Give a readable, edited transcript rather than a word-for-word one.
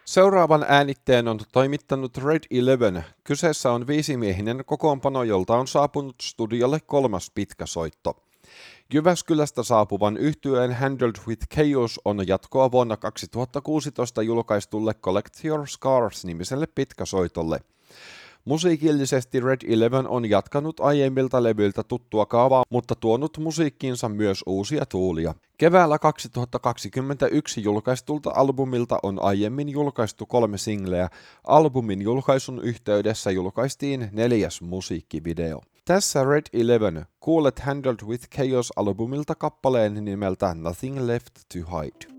Seuraavan äänitteen on toimittanut Red 11. Kyseessä on 5-miehinen kokoonpano, jolta on saapunut studiolle 3. pitkä soitto. Jyväskylästä saapuvan yhtyeen Handled with Chaos on jatkoa vuonna 2016 julkaistulle Collect Your Scars-nimiselle pitkäsoitolle. Musiikillisesti Red 11 on jatkanut aiemmilta levyiltä tuttua kaavaa, mutta tuonut musiikkiinsa myös uusia tuulia. Keväällä 2021 julkaistulta albumilta on aiemmin julkaistu 3 singleä. Albumin julkaisun yhteydessä julkaistiin 4. musiikkivideo. Tässä Red 11 kuulet Handled with Chaos -albumilta kappaleen nimeltä Nothing Left to Hide.